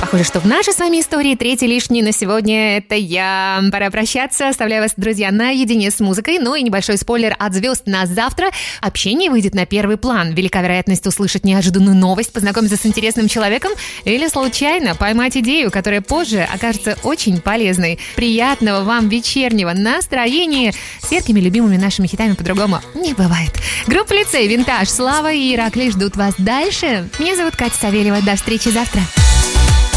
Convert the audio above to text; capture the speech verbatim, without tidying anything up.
Похоже, что в нашей с вами истории третий лишний на сегодня это я. Пора прощаться. Оставляю вас, друзья, наедине с музыкой. Ну и небольшой спойлер от звезд на завтра. Общение выйдет на первый план. Велика вероятность услышать неожиданную новость, познакомиться с интересным человеком или случайно поймать идею, которая позже окажется очень полезной. Приятного вам вечернего настроения. С яркими любимыми нашими хитами по-другому не бывает. Группа «Лицей», «Винтаж», «Слава» и «Иракли» ждут вас дальше. Меня зовут Катя Савельева. До встречи завтра.